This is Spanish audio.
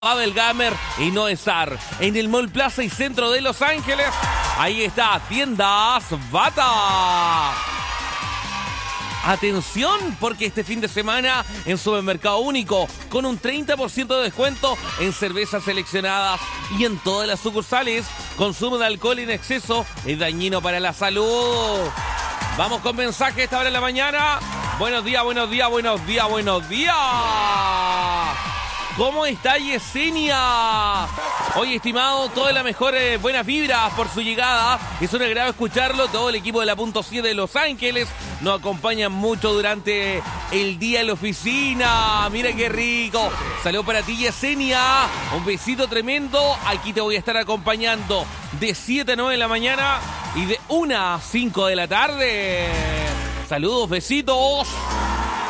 Abel Gamer y Noesar en el Mall Plaza y Centro de Los Ángeles. Ahí está, Tiendas Bata. Atención, porque este fin de semana en Supermercado Único, con un 30% de descuento en cervezas seleccionadas y en todas las sucursales, consumo de alcohol en exceso es dañino para la salud. Vamos con mensaje a esta hora de la mañana. Buenos días, buenos días, buenos días, buenos días. ¿Cómo está Yesenia? Oye, estimado, todas las mejores buenas vibras por su llegada. Es un agrado escucharlo. Todo el equipo de la Punto 7 de Los Ángeles nos acompañan mucho durante el día en la oficina. Mira qué rico. Saludos para ti, Yesenia. Un besito tremendo. Aquí te voy a estar acompañando de 7 a 9 de la mañana y de 1 a 5 de la tarde. Saludos, besitos.